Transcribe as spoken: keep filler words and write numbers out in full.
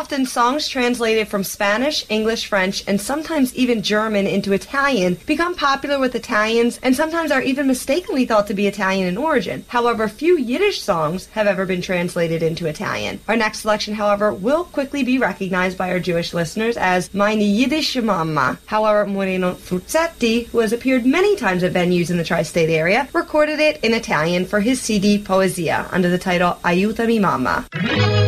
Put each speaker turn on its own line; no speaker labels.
Often, songs translated from Spanish, English, French, and sometimes even German into Italian become popular with Italians and sometimes are even mistakenly thought to be Italian in origin. However, few Yiddish songs have ever been translated into Italian. Our next selection, however, will quickly be recognized by our Jewish listeners as Meine Yiddische Mama. However, Moreno Fruzzetti, who has appeared many times at venues in the tri-state area, recorded it in Italian for his C D Poesia under the title Aiutami Mamma.